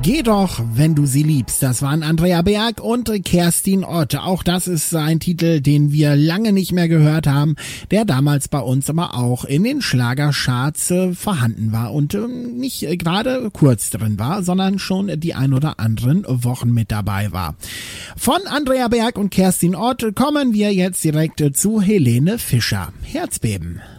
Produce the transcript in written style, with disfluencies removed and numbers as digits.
Geh doch, wenn du sie liebst. Das waren Andrea Berg und Kerstin Ott. Auch das ist ein Titel, den wir lange nicht mehr gehört haben, der damals bei uns aber auch in den Schlagercharts vorhanden war und nicht gerade kurz drin war, sondern schon die ein oder anderen Wochen mit dabei war. Von Andrea Berg und Kerstin Ott kommen wir jetzt direkt zu Helene Fischer. Herzbeben.